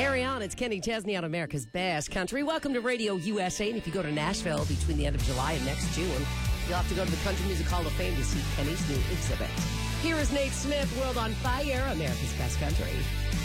Carry on. It's Kenny Chesney on America's Best Country. Welcome to Radio USA. And if you go to Nashville between the end of July and next June, you'll have to go to the Country Music Hall of Fame to see Kenny's new exhibit. Here is Nate Smith, World on Fire, America's Best Country.